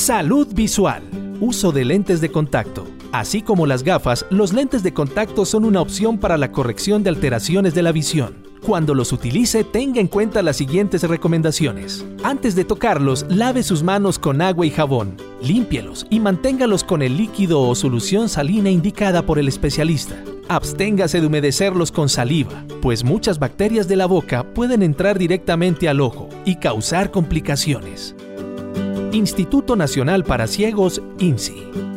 Salud visual. Uso de lentes de contacto. Así como las gafas, los lentes de contacto son una opción para la corrección de alteraciones de la visión. Cuando los utilice, tenga en cuenta las siguientes recomendaciones. Antes de tocarlos, lave sus manos con agua y jabón. Límpielos y manténgalos con el líquido o solución salina indicada por el especialista. Absténgase de humedecerlos con saliva, pues muchas bacterias de la boca pueden entrar directamente al ojo y causar complicaciones. Instituto Nacional para Ciegos, INCI.